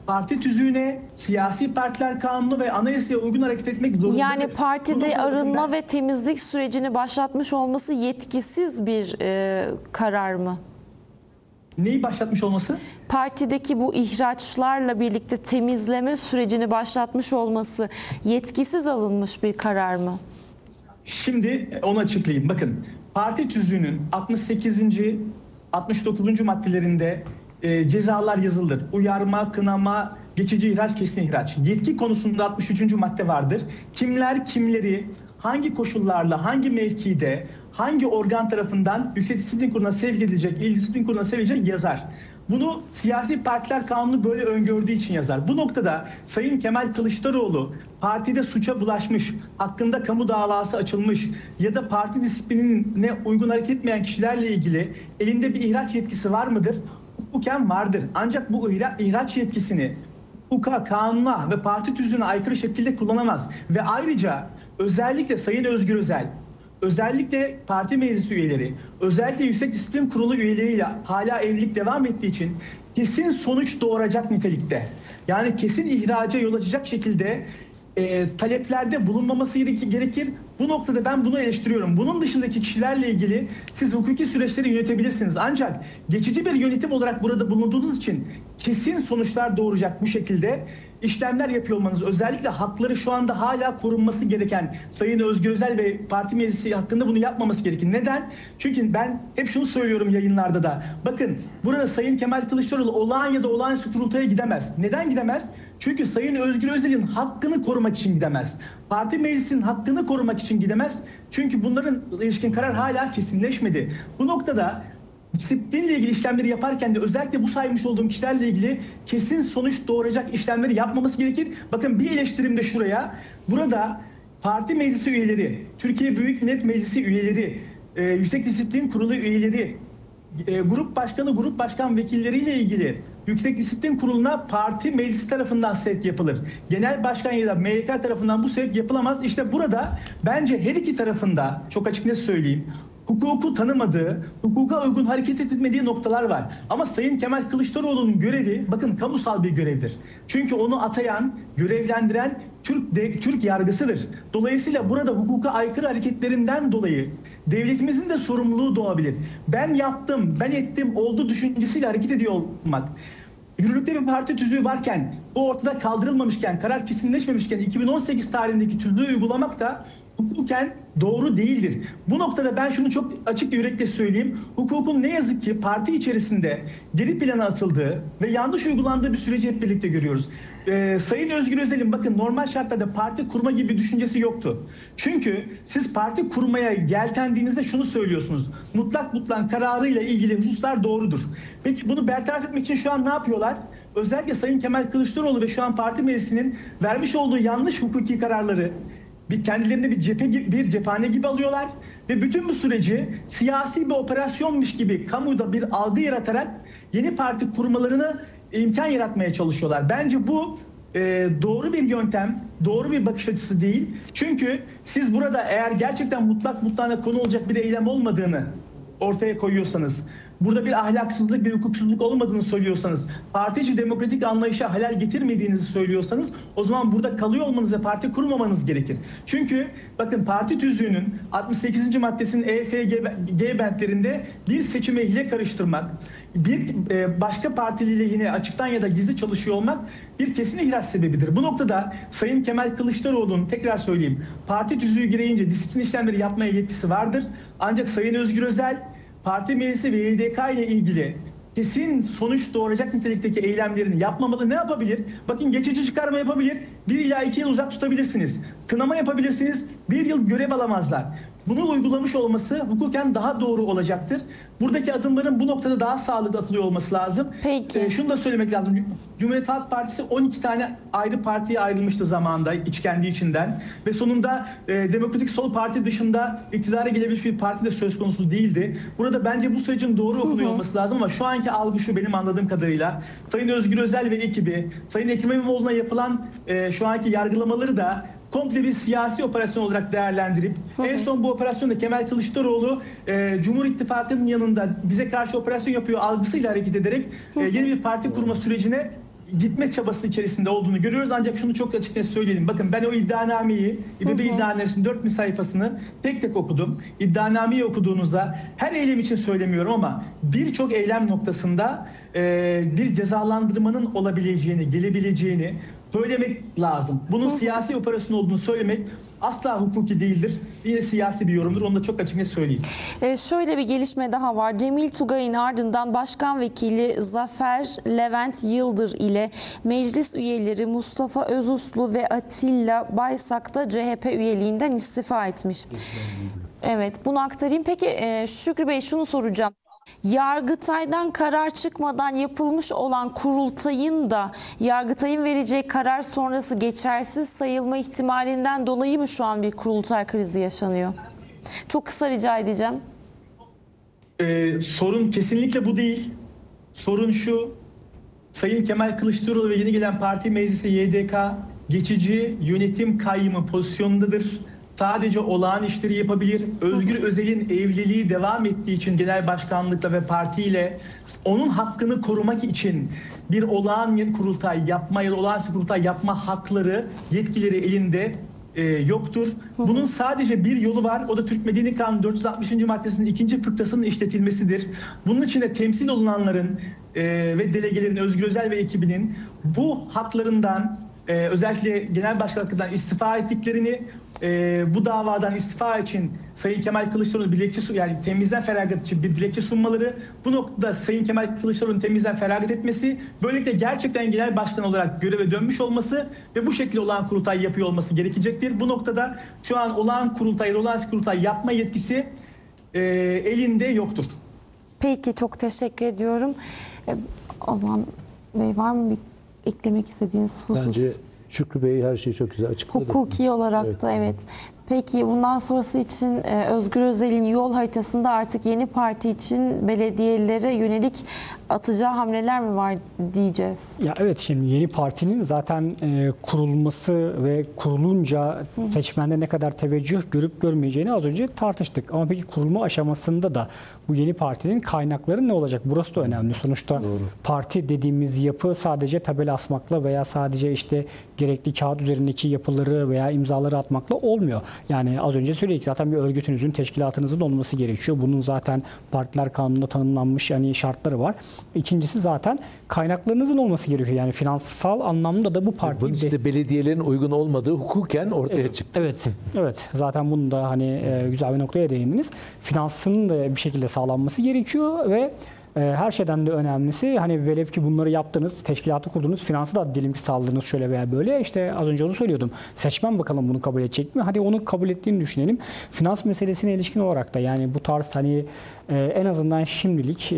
parti tüzüğüne, siyasi partiler kanunu ve anayasaya uygun hareket etmek zorundadır. Yani Bu partide noktada arınma ve temizlik sürecini başlatmış olması yetkisiz bir karar mı? Neyi başlatmış olması? Partideki bu ihraçlarla birlikte temizleme sürecini başlatmış olması yetkisiz alınmış bir karar mı? Şimdi onu açıklayayım. Bakın, parti tüzüğünün 68. 69. maddelerinde cezalar yazılır. Uyarma, kınama, geçici ihraç, kesin ihraç. Yetki konusunda 63. madde vardır. Kimler kimleri hangi koşullarla, hangi mevkide, hangi organ tarafından Yüksek Disiplin Kurulu'na sevk edilecek, İl Disiplin Kurulu'na sevk edilecek yazar. Bunu siyasi partiler kanunu böyle öngördüğü için yazar. Bu noktada Sayın Kemal Kılıçdaroğlu partide suça bulaşmış, hakkında kamu davası açılmış ya da parti disiplinine uygun hareket etmeyen kişilerle ilgili elinde bir ihraç yetkisi var mıdır? Hukuken vardır. Ancak bu ihraç yetkisini hukuka, kanuna ve parti tüzüğüne aykırı şekilde kullanamaz. Ve ayrıca özellikle Sayın Özgür Özel, özellikle parti meclisi üyeleri, özellikle Yüksek Disiplin Kurulu üyeleriyle hala evlilik devam ettiği için kesin sonuç doğuracak nitelikte. Yani kesin ihraca yol açacak şekilde taleplerde bulunmaması gerekir. Bu noktada ben bunu eleştiriyorum. Bunun dışındaki kişilerle ilgili siz hukuki süreçleri yönetebilirsiniz. Ancak geçici bir yönetim olarak burada bulunduğunuz için kesin sonuçlar doğuracak bu şekilde işlemler yapıyor olmanız, özellikle hakları şu anda hala korunması gereken Sayın Özgür Özel ve parti meclisi hakkında bunu yapmaması gerekir. Neden? Çünkü ben hep şunu söylüyorum yayınlarda da. Bakın, burada Sayın Kemal Kılıçdaroğlu olağan ya da olağanüstü kurultaya gidemez. Neden gidemez? Çünkü Sayın Özgür Özel'in hakkını korumak için gidemez. Parti meclisinin hakkını korumak için gidemez. Çünkü bunların ilişkin karar hala kesinleşmedi. Bu noktada disiplinle ilgili işlemleri yaparken de özellikle bu saymış olduğum kişilerle ilgili kesin sonuç doğuracak işlemleri yapmaması gerekir. Bakın, bir eleştirim de şuraya. Burada parti meclisi üyeleri, Türkiye Büyük Millet Meclisi üyeleri, Yüksek Disiplin Kurulu üyeleri, grup başkanı, grup başkan vekilleriyle ilgili Yüksek Disiplin Kurulu'na parti meclisi tarafından sevk yapılır. Genel başkan ya da MYK tarafından bu sevk yapılamaz. İşte burada bence her iki tarafında, çok açık net söyleyeyim, hukuku tanımadığı, hukuka uygun hareket etmediği noktalar var. Ama Sayın Kemal Kılıçdaroğlu'nun görevi, bakın, kamusal bir görevdir. Çünkü onu atayan, görevlendiren Türk yargısıdır. Dolayısıyla burada hukuka aykırı hareketlerinden dolayı devletimizin de sorumluluğu doğabilir. Ben yaptım, ben ettim, oldu düşüncesiyle hareket ediyor olmak. Yürürlükte bir parti tüzüğü varken, bu ortada kaldırılmamışken, karar kesinleşmemişken 2018 tarihindeki tüzüğü uygulamak da hukuken doğru değildir. Bu noktada ben şunu çok açık bir yürekle söyleyeyim. Hukukun ne yazık ki parti içerisinde geri plana atıldığı ve yanlış uygulandığı bir süreci hep birlikte görüyoruz. Sayın Özgür Özel'in bakın normal şartlarda parti kurma gibi bir düşüncesi yoktu. Çünkü siz parti kurmaya yeltendiğinizde şunu söylüyorsunuz. Mutlak kararıyla ilgili hususlar doğrudur. Peki bunu bertaraf etmek için şu an ne yapıyorlar? Özellikle Sayın Kemal Kılıçdaroğlu ve şu an parti meclisinin vermiş olduğu yanlış hukuki kararları kendilerine bir cephane gibi alıyorlar ve bütün bu süreci siyasi bir operasyonmuş gibi kamuda bir algı yaratarak yeni parti kurmalarını imkan yaratmaya çalışıyorlar. Bence bu doğru bir yöntem, doğru bir bakış açısı değil. Çünkü siz burada eğer gerçekten mutlaka konu olacak bir eylem olmadığını ortaya koyuyorsanız, burada bir ahlaksızlık, bir hukuksuzluk olmadığını söylüyorsanız, parti içi demokratik anlayışa halel getirmediğinizi söylüyorsanız, o zaman burada kalıyor olmanız ve parti kurmamanız gerekir. Çünkü bakın, parti tüzüğünün 68. maddesinin E, F, G bentlerinde bir seçime hile karıştırmak, bir başka partili lehine açıktan ya da gizli çalışıyor olmak bir kesin ihraç sebebidir. Bu noktada Sayın Kemal Kılıçdaroğlu'nun, tekrar söyleyeyim, parti tüzüğü gereğince disiplin işlemleri yapmaya yetkisi vardır. Ancak Sayın Özgür Özel, parti meclisi ve YDK ile ilgili kesin sonuç doğuracak nitelikteki eylemlerini yapmamalı. Ne yapabilir? Bakın, geçici çıkarma yapabilir. 1 ila 2 yıl uzak tutabilirsiniz. Kınama yapabilirsiniz. 1 yıl görev alamazlar. Bunu uygulamış olması hukuken daha doğru olacaktır. Buradaki adımların bu noktada daha sağlıklı atılıyor olması lazım. Peki. Şunu da söylemek lazım. Cumhuriyet Halk Partisi 12 tane ayrı partiye ayrılmıştı zamanında kendi içinden. Ve sonunda Demokratik Sol Parti dışında iktidara gelebilmiş bir parti de söz konusu değildi. Burada bence bu sürecin doğru okunuyor olması lazım ama şu anki algı şu, benim anladığım kadarıyla. Sayın Özgür Özel ve ekibi, Sayın Ekrem İmamoğlu'na yapılan şu anki yargılamaları da komple bir siyasi operasyon olarak değerlendirip en son bu operasyonda Kemal Kılıçdaroğlu Cumhur İttifakı'nın yanında bize karşı operasyon yapıyor algısıyla hareket ederek yeni bir parti kurma sürecine gitme çabası içerisinde olduğunu görüyoruz. Ancak şunu çok açık net söyleyelim. Bakın ben o iddianameyi, İBB iddianamesinin 4000 sayfasını tek tek okudum. İddianameyi okuduğunuzda her eylem için söylemiyorum ama birçok eylem noktasında bir cezalandırmanın olabileceğini, gelebileceğini söylemek lazım. Bunun siyasi operasyon olduğunu söylemek asla hukuki değildir. Yine siyasi bir yorumdur. Onu da çok açık net söyleyeyim. Şöyle bir gelişme daha var. Cemil Tugay'ın ardından Başkan Vekili Zafer Levent Yıldır ile meclis üyeleri Mustafa Özuslu ve Atilla Baysak da CHP üyeliğinden istifa etmiş. Evet, bunu aktarayım. Peki Şükrü Bey, şunu soracağım. Yargıtay'dan karar çıkmadan yapılmış olan kurultayın da Yargıtay'ın vereceği karar sonrası geçersiz sayılma ihtimalinden dolayı mı şu an bir kurultay krizi yaşanıyor? Çok kısa rica edeceğim. Sorun kesinlikle bu değil. Sorun şu: Sayın Kemal Kılıçdaroğlu ve yeni gelen parti meclisi YDK geçici yönetim kayyımı pozisyonundadır. Sadece olağan işleri yapabilir. Özgür Özel'in evliliği devam ettiği için genel başkanlıkla ve partiyle onun hakkını korumak için bir olağan kurultay yapma ya da olağanüstü kurultay yapma hakları, yetkileri elinde yoktur. Bunun sadece bir yolu var. O da Türk Medeni Kanunu 460. maddesinin 2. fıkrasının işletilmesidir. Bunun için de temsil olunanların ve delegelerin, Özgür Özel ve ekibinin bu haklarından özellikle genel başkanlıktan istifa ettiklerini, bu davadan istifa için Sayın Kemal Kılıçdaroğlu yani temizden feragat için bir dilekçe sunmaları, bu noktada Sayın Kemal Kılıçdaroğlu'nun temizden feragat etmesi, böylelikle gerçekten genel başkan olarak göreve dönmüş olması ve bu şekilde olağan kurultay yapıyor olması gerekecektir. Bu noktada şu an olağan kurultay, olağan kurultay yapma yetkisi elinde yoktur. Peki, çok teşekkür ediyorum. Ozan Bey, var mı bir eklemek istediğiniz husus? Bence Şükrü Bey her şeyi çok güzel açıkladı. Hukuki olarak da evet. Peki bundan sonrası için Özgür Özel'in yol haritasında artık yeni parti için belediyelere yönelik atacağı hamleler mi var diyeceğiz? Ya evet, şimdi yeni partinin zaten kurulması ve kurulunca seçmende ne kadar teveccüh görüp görmeyeceğini az önce tartıştık. Ama peki kurulma aşamasında da bu yeni partinin kaynakları ne olacak? Burası da önemli. Sonuçta parti dediğimiz yapı sadece tabela asmakla veya sadece işte gerekli kağıt üzerindeki yapıları veya imzaları atmakla olmuyor. Yani az önce söyledik, zaten bir örgütünüzün, teşkilatınızın olması gerekiyor. Bunun zaten partiler kanununda tanımlanmış yani şartları var. İkincisi zaten kaynaklarınızın olması gerekiyor. Yani finansal anlamda da bu parti... Bunun için de belediyelerin uygun olmadığı hukuken ortaya çıktı. Evet. Zaten bunu da hani güzel bir noktaya değindiniz. Finansının da bir şekilde sağlanması gerekiyor ve her şeyden de önemlisi, hani velev ki bunları yaptınız, teşkilatı kurdunuz, finansı da diyelim ki sağladınız şöyle veya böyle. İşte az önce onu söylüyordum. Seçmen bakalım bunu kabul edecek mi? Hadi onu kabul ettiğini düşünelim. Finans meselesine ilişkin olarak da yani bu tarz hani en azından şimdilik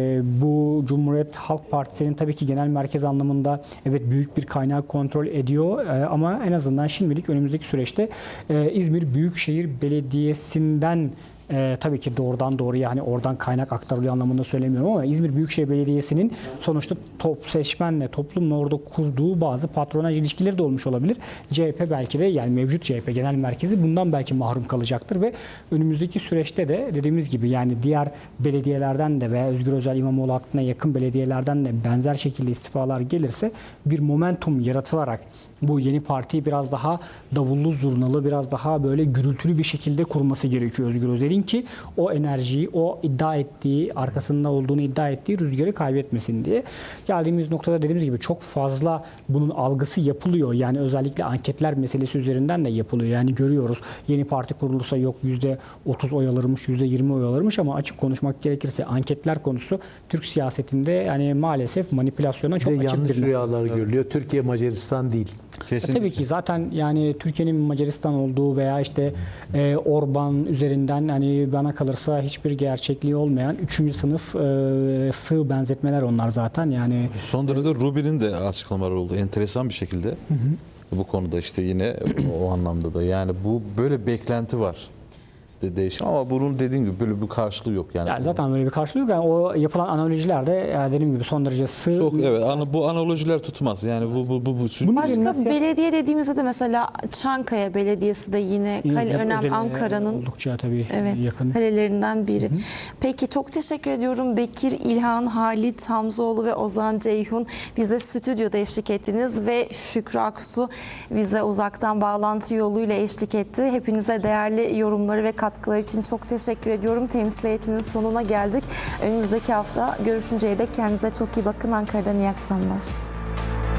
bu Cumhuriyet Halk Partisi'nin tabii ki genel merkez anlamında evet büyük bir kaynağı kontrol ediyor ama en azından şimdilik önümüzdeki süreçte İzmir Büyükşehir Belediyesi'nden tabii ki doğrudan doğruya hani oradan kaynak aktarılıyor anlamında söylemiyorum ama İzmir Büyükşehir Belediyesi'nin sonuçta seçmenle, toplumla orada kurduğu bazı patronaj ilişkileri de olmuş olabilir. CHP belki de yani mevcut CHP genel merkezi bundan belki mahrum kalacaktır ve önümüzdeki süreçte de dediğimiz gibi yani diğer belediyelerden de veya Özgür Özel İmamoğlu hattına yakın belediyelerden de benzer şekilde istifalar gelirse bir momentum yaratılarak bu yeni partiyi biraz daha davullu zurnalı, biraz daha böyle gürültülü bir şekilde kurması gerekiyor Özgür Özel'in ki o enerjiyi, o iddia ettiği, arkasında olduğunu iddia ettiği rüzgarı kaybetmesin diye. Geldiğimiz noktada dediğimiz gibi çok fazla bunun algısı yapılıyor. Yani özellikle anketler meselesi üzerinden de yapılıyor. Yani görüyoruz yeni parti kurulursa yok %30 oy alırmış, %20 oy alırmış ama açık konuşmak gerekirse anketler konusu Türk siyasetinde yani maalesef manipülasyona çok açık yanlış bir nokta. rüyalar görülüyor. Türkiye Macaristan değil. Tabii ki zaten yani Türkiye'nin Macaristan olduğu veya işte Orban üzerinden hani bana kalırsa hiçbir gerçekliği olmayan 3. sınıf sığ benzetmeler onlar zaten yani. Son dönemde Rubin'in de açıklamaları oldu enteresan bir şekilde. Bu konuda işte yine o anlamda da yani bu böyle beklenti var. değişim ama bunun dediğim gibi böyle bir karşılığı yok yani. Yani zaten böyle bir karşılığı yok. Yani o yapılan analojiler de dediğim gibi son derece sığ. Çok evet bu analojiler tutmaz. Yani bu Başka Nasıl- belediye dediğimizde de mesela Çankaya Belediyesi de yine kale önemli Özellikle Ankara'nın oldukça tabii evet, yakın. kalelerinden biri. Peki çok teşekkür ediyorum. Bekir İlhan, Halit Hamzoğlu ve Ozan Ceyhun bize stüdyoda eşlik ettiniz ve Şükrü Aksu bize uzaktan bağlantı yoluyla eşlik etti. Hepinize değerli yorumları ve katkıları için çok teşekkür ediyorum. Temsiliyetinin sonuna geldik. Önümüzdeki hafta görüşünceye dek kendinize çok iyi bakın. Ankara'dan iyi akşamlar.